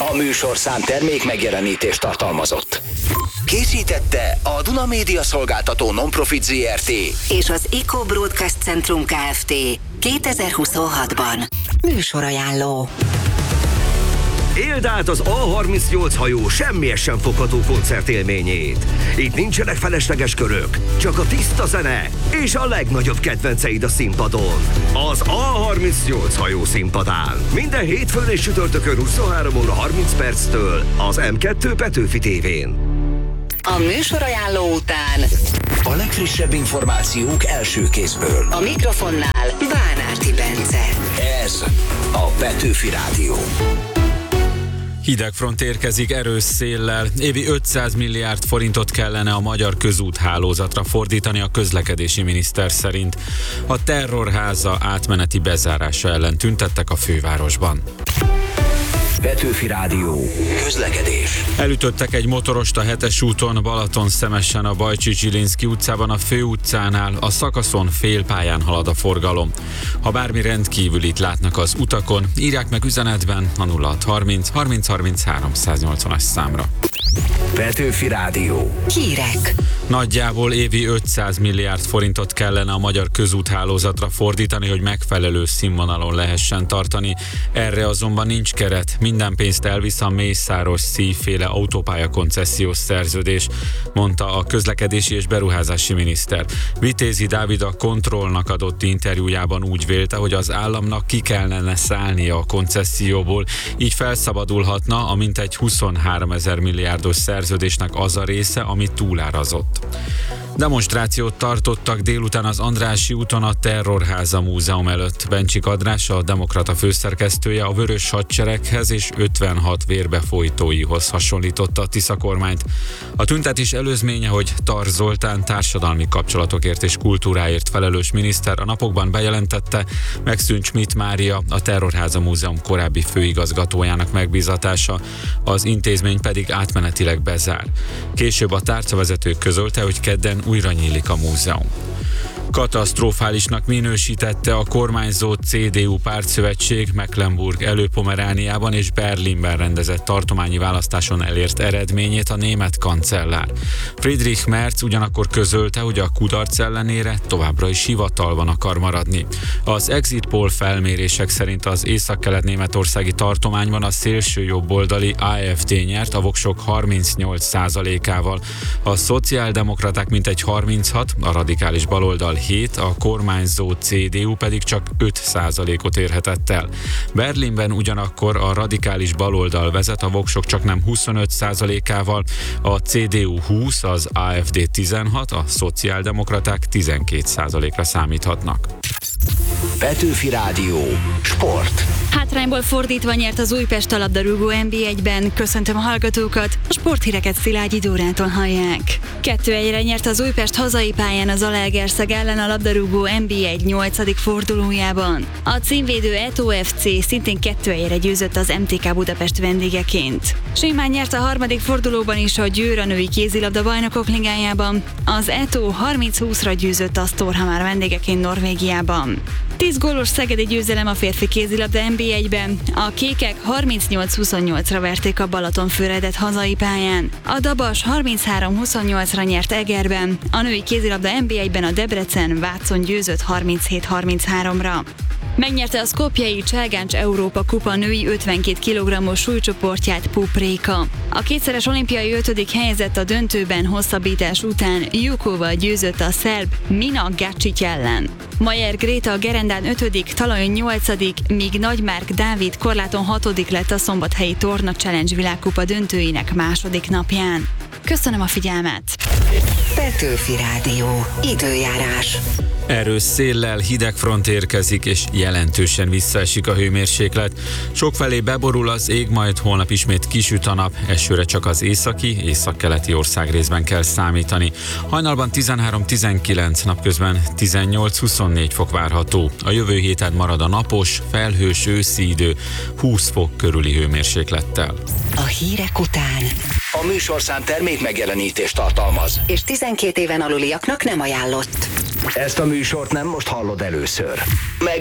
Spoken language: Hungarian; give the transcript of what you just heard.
A műsorszám termék megjelenítést tartalmazott. Készítette a Duna Média Szolgáltató Non-Profit Zrt. és az Eco Broadcast Centrum Kft. 2026-ban. Műsorajánló. Éld át az A38 hajó semmihez sem fogható koncertélményét. Itt nincsenek felesleges körök, csak a tiszta zene és a legnagyobb kedvenceid a színpadon. Az A38 hajó színpadán. Minden hétfőn és csütörtökön 23 óra 30 perctől az M2 Petőfi tévén. A műsorajánló után A legfrissebb információk első kézből. a mikrofonnál Bánárti Bence. Ez a Petőfi Rádió. Hideg front érkezik erős széllel. Évi 500 milliárd forintot kellene a magyar közúthálózatra fordítani a közlekedési miniszter szerint. A terrorháza átmeneti bezárása ellen tüntettek a fővárosban. Petőfi Rádió. Közlekedés. Elütöttek egy motorost a 7-es úton Balaton-Szemesen a Bajcsi-Zsilinszky utcában a főutcánál, a szakaszon félpályán halad a forgalom. Ha bármi rendkívülit látnak az utakon, írják meg üzenetben a 0630 30 33 180-as számra. Petőfi Rádió. Hírek. Nagyjából évi 500 milliárd forintot kellene a magyar közúthálózatra fordítani, hogy megfelelő színvonalon lehessen tartani. Erre azonban nincs keret. Minden pénzt elvisz a Mészáros Szijféle autópálya koncesziós szerződés, mondta a közlekedési és beruházási miniszter. Vitézi Dávid a Kontrollnak adott interjújában úgy vélte, hogy az államnak ki kellene szállnia a koncesszióból, így felszabadulhatna a mintegy 23 000 milliárdos szerződésnek az a része, ami túlárazott. Demonstrációt tartottak délután az Andrássy úton a Terrorháza Múzeum előtt. Bencsik András, a Demokrata főszerkesztője a Vörös Hadsereghez és 56 vérbefolytóihoz hasonlította a Tisza kormányt. A tüntetés előzménye, hogy Tar Zoltán társadalmi kapcsolatokért és kultúráért felelős miniszter a napokban bejelentette, megszűnt Schmidt Mária, a Terrorháza Múzeum korábbi főigazgatójának megbízatása, az intézmény pedig átmenetileg bezár. Később a tárcavezető közölte, hogy kedden újra nyílik a múzeum. Katasztrofálisnak minősítette a kormányzó CDU pártszövetség Mecklenburg Előpomerániában és Berlinben rendezett tartományi választáson elért eredményét a német kancellár. Friedrich Merz ugyanakkor közölte, hogy a kudarc ellenére továbbra is hivatalban akar maradni. Az exit poll felmérések szerint az északkelet-németországi tartományban a szélső jobboldali AfD nyert a voksok 38%-ával, a szociáldemokraták mintegy 36, a radikális baloldal 7, a kormányzó CDU pedig csak 5%-ot érhetett el. Berlinben ugyanakkor a radikális baloldal vezet, a voksok csaknem 25%-ával, a CDU 20, az AfD 16, a szociáldemokraták 12%-ra számíthatnak. Petőfi Rádió. Sport. Hátrányból fordítva nyert az Újpest a labdarúgó NB1-ben. Köszöntöm a hallgatókat, a sporthíreket Szilágyi Dórától hallják. 2-1-re nyert az Újpest hazai pályán az Zalaegerszeg ellen a labdarúgó NB1 8. fordulójában. A címvédő Eto FC szintén 2-1-re győzött az MTK Budapest vendégeként. Simán nyert a 3. fordulóban is a Győr a női kézilabda bajnokok ligájában. Az Eto 30-20-ra győzött a Storhamar vendégeként Norvégiában. 10 gólos szegedi győzelem a férfi kézilabda NB1-ben. A kékek 38-28-ra verték a Balatonfüredet hazai pályán. A Dabas 33-28-ra nyert Egerben. A női kézilabda NB1-ben a Debrecen Vácon győzött 37-33-ra. Megnyerte a szkopjei Cselgáncs Európa Kupa női 52 kg-os súlycsoportját Pup Réka. A kétszeres olimpiai 5. helyezett a döntőben hosszabbítás után Jukóval győzött a szerb Mina Gacic ellen. Majer Gréta a gerendán 5., talajon 8., míg Nagymárk Dávid korláton 6. lett a Szombathelyi Torna Challenge világkupa döntőinek második napján. Köszönöm a figyelmet! Petőfi Rádió. Időjárás. Erős széllel hideg front érkezik, és jelentősen visszaesik a hőmérséklet. Sokfelé beborul az ég, majd holnap ismét kisüt a nap, esőre csak az északi, északkeleti országrészben kell számítani. Hajnalban 13-19, napközben 18-24 fok várható. A jövő héten marad a napos, felhős őszi idő, 20 fok körüli hőmérséklettel. A hírek után. A műsorszám termék megjelenítést tartalmaz. És 12 éven aluliaknak nem ajánlott. Ezt a műsort nem most hallod először.